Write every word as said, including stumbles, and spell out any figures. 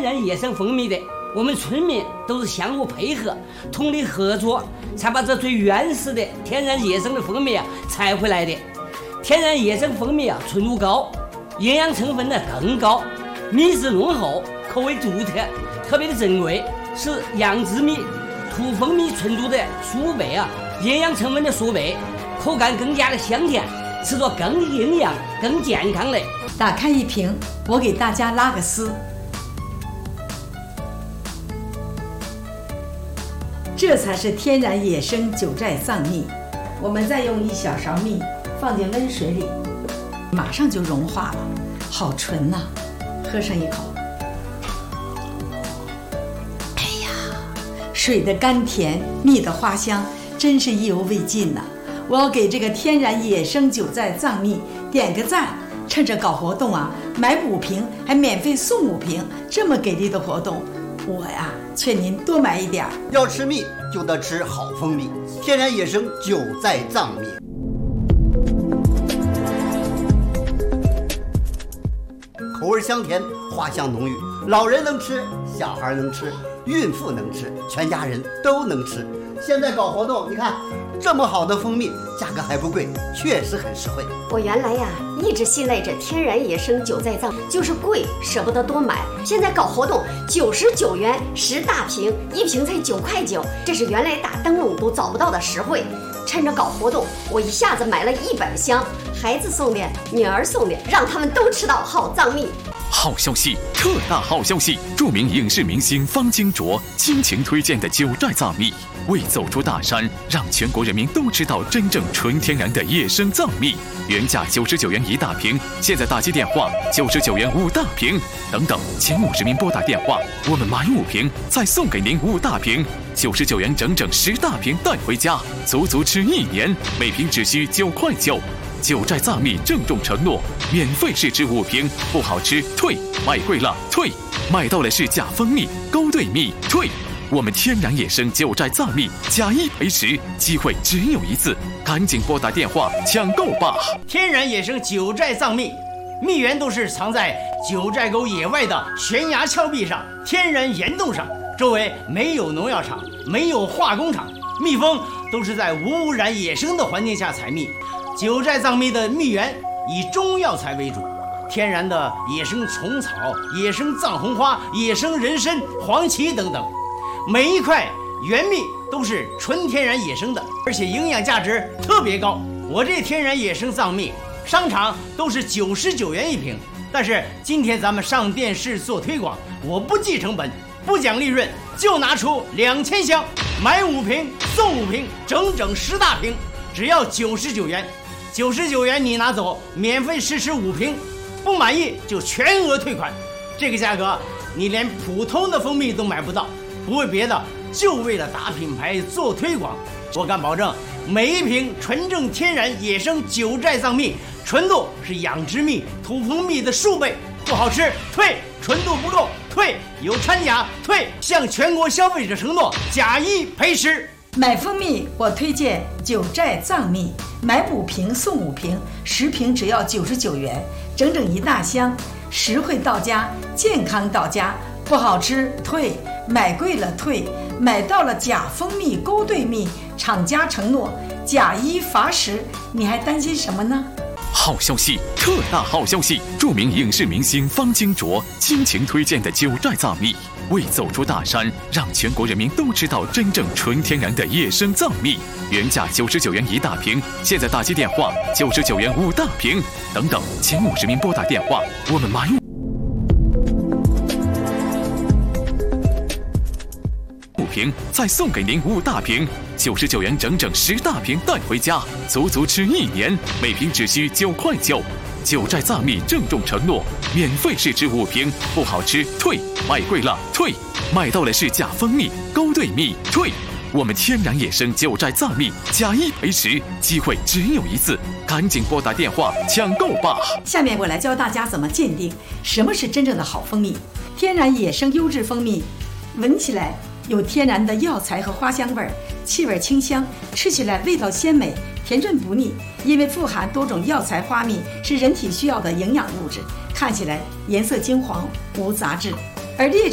然野生蜂蜜的，我们村民都是相互配合，通力合作，才把这最原始的天然野生的蜂蜜啊采回来的。天然野生蜂蜜啊，纯度高，营养成分呢更高，蜜质浓厚，口味独特，特别的珍贵，是养殖蜜、土蜂蜜纯度的数倍啊，营养成分的数倍，口感更加的香甜，吃着更营养、更健康的。 打开一瓶，我给大家拉个丝。这才是天然野生九寨藏蜜。我们再用一小勺蜜放进温水里，马上就融化了，好纯呐、啊！喝上一口。哎呀，水的甘甜，蜜的花香，真是意犹未尽呐、啊！我要给这个天然野生九寨藏蜜点个赞。趁着搞活动啊，买五瓶还免费送五瓶，这么给力的活动，我呀劝您多买一点。 要吃蜜就得吃好蜂蜜，天然野生九寨藏蜜。口味香甜，花香浓郁，老人能吃，小孩能吃，孕妇能吃，全家人都能吃。现在搞活动，你看这么好的蜂蜜，价格还不贵，确实很实惠。 我原来呀一直信赖着天然野生九寨藏，就是贵舍不得多买。现在搞活动，九十九元十大瓶，一瓶才九块九，这是原来打灯笼都找不到的实惠。趁着搞活动，我一下子买了一百箱，孩子送的，女儿送的，让他们都吃到好藏蜜。 好消息，特大好消息！著名影视明星方金卓倾情推荐的九寨藏蜜，为走出大山，让全国人民都知道真正纯天然的野生藏蜜。原价九十九元一大瓶，现在打击电话九十九元五大瓶。等等，前五十名拨打电话，我们买五瓶再送给您五大瓶，九十九元整整十大瓶带回家，足足吃一年，每瓶只需九块九。九寨藏蜜郑重承诺，免费试吃五瓶，不好吃退，买贵了退，买到了是假蜂蜜、勾兑蜜退。我们天然野生九寨藏蜜假一赔十，机会只有一次，赶紧拨打电话抢购吧！ 天然野生九寨藏蜜，蜜源都是藏在九寨沟野外的悬崖峭壁上、天然岩洞上，周围没有农药厂，没有化工厂，蜜蜂都是在无污染野生的环境下采蜜。九寨藏蜜的蜜源以中药材为主，天然的野生虫草、野生藏红花、野生人参、黄芪等等，每一块原蜜都是纯天然野生的，而且营养价值特别高。我这天然野生藏蜜，商场都是九十九元一瓶，但是今天咱们上电视做推广，我不计成本，不讲利润，就拿出两千箱，买五瓶送五瓶，整整十大瓶，只要九十九元。九十九元你拿走，免费试吃五瓶，不满意就全额退款。这个价格你连普通的蜂蜜都买不到，不为别的，就为了打品牌做推广。我敢保证，每一瓶纯正天然野生九寨藏蜜，纯度是养殖蜜、土蜂蜜的数倍，不好吃退，纯度不够退，有掺假退，向全国消费者承诺假一赔十。 买蜂蜜我推荐九寨藏蜜，买五瓶送五瓶，十瓶只要九十九元，整整一大箱，实惠到家，健康到家，不好吃退，买贵了退，买到了假蜂蜜、勾兑蜜，厂家承诺假一罚十，你还担心什么呢？ 好消息，特大好消息！著名影视明星方金卓倾情推荐的九寨藏蜜，为走出大山，让全国人民都知道真正纯天然的野生藏蜜。原价九十九元一大瓶，现在打击电话九十九元五大瓶。等等，前五十名拨打电话，我们买五瓶再送给您五大瓶，九十九元整整十大瓶带回家，足足吃一年，每瓶只需九块九。九寨藏蜜郑重承诺，免费试吃五瓶，不好吃退，买贵了退，买到了是假蜂蜜、勾兑蜜退。我们天然野生九寨藏蜜假一赔十，机会只有一次，赶紧拨打电话抢购吧！ 下面我来教大家怎么鉴定什么是真正的好蜂蜜。天然野生优质蜂蜜，闻起来有天然的药材和花香味儿，气味清香，吃起来味道鲜美，甜润不腻。因为富含多种药材花蜜，是人体需要的营养物质，看起来颜色金黄，无杂质。而劣质